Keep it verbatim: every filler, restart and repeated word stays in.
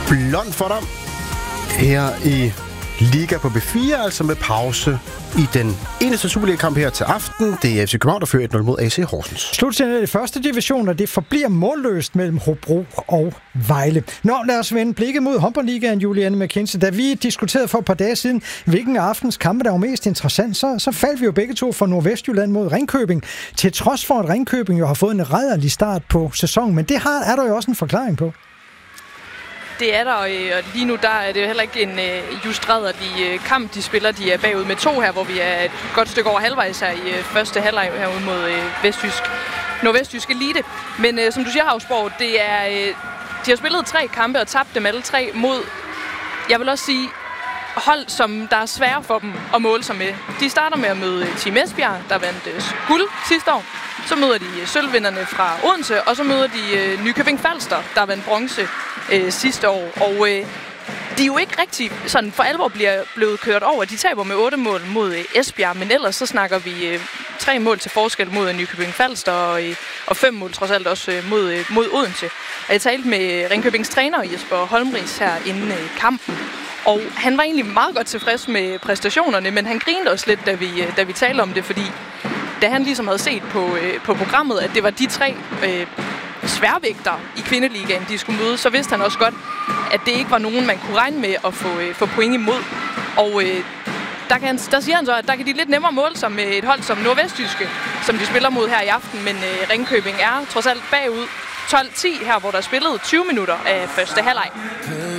Blond for dig her i Liga på B fire, altså med pause i den eneste Superliga-kamp her til aften. Det er F C København, der fører et nul mod A C Horsens. Slutsendet i første division, og det forbliver målløst mellem Hobro og Vejle. Nå, lad os vende blikket mod håndboldligaen, Julianne McKinsey. Da vi diskuterede for et par dage siden, hvilken aftens kampe der var mest interessant, så, så faldt vi jo begge to for Nordvestjylland mod Ringkøbing. Til trods for, at Ringkøbing jo har fået en rædderlig start på sæsonen, men det har, er der jo også en forklaring på. Det er der, og lige nu der er det jo heller ikke en uh, just rædderlig kamp, de spiller. De er bagud med to her, hvor vi er et godt stykke over halvvejs her i uh, første halvleg herude mod uh, Vestjysk, Nordvestjysk Elite. Men uh, som du siger, Havsborg, det er, uh, de har spillet tre kampe og tabt dem alle tre mod, jeg vil også sige, hold, som der er svære for dem at måle sig med. De starter med at møde Team Esbjerg, der vandt uh, guld sidste år. Så møder de uh, sølvvinderne fra Odense, og så møder de uh, Nykøbing Falster, der vandt bronze øh, sidste år. Og øh, de er jo ikke rigtig sådan for alvor bliver blevet kørt over. De taber med otte mål mod øh, Esbjerg, men ellers så snakker vi øh, tre mål til forskel mod Nykøbing Falster og, øh, og fem mål trods alt også øh, mod, øh, mod Odense. Og jeg talte med Ringkøbings træner Jesper Holmris her inden øh, kampen. Og han var egentlig meget godt tilfreds med præstationerne, men han grinede også lidt, da vi, da vi talte om det, fordi da han ligesom havde set på, øh, på programmet, at det var de tre øh, sværvægter i kvindeligaen, de skulle møde, så vidste han også godt, at det ikke var nogen, man kunne regne med at få, øh, få point imod. Og øh, der, kan han, der siger han så, at der kan de lidt nemmere måle sig med et hold som Nordvestjyske, som de spiller mod her i aften, men øh, Ringkøbing er trods alt bagud tolv ti her, hvor der er spillet tyve minutter af første halvleg.